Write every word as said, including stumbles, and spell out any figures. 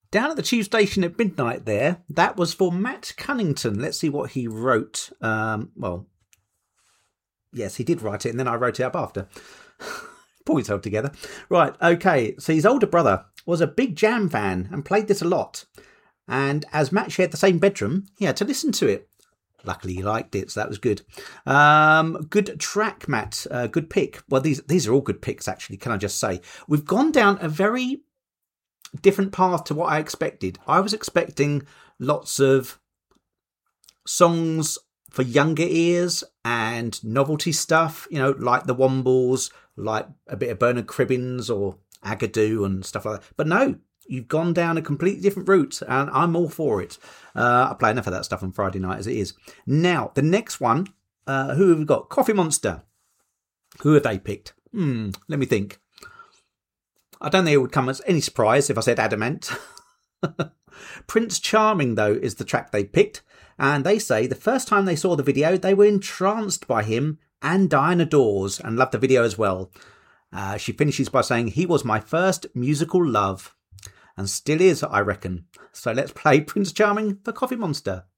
Down at the tube station at midnight there, that was for Matt Cunnington. Let's see what he wrote. Um, well, yes, he did write it, and then I wrote it up after. Pull yourself together. Right, okay, so his older brother was a big Jam fan and played this a lot. And as Matt shared the same bedroom, he had to listen to it. Luckily, he liked it, so that was good. Um, good track, Matt. Uh, good pick. Well, these these are all good picks, actually, can I just say. We've gone down a very different path to what I expected. I was expecting lots of songs for younger ears and novelty stuff, you know, like the Wombles, like a bit of Bernard Cribbins or Agadoo and stuff like that. But no, you've gone down a completely different route, and I'm all for it. Uh, I play enough of that stuff on Friday night as it is. Now, the next one, uh, who have we got? Coffee Monster. Who have they picked? Hmm, let me think. I don't think it would come as any surprise if I said Adamant. Prince Charming, though, is the track they picked. And they say the first time they saw the video, they were entranced by him and Diana Dawes and loved the video as well. Uh, she finishes by saying, he was my first musical love. And still is, I reckon. So let's play Prince Charming for Coffee Monster.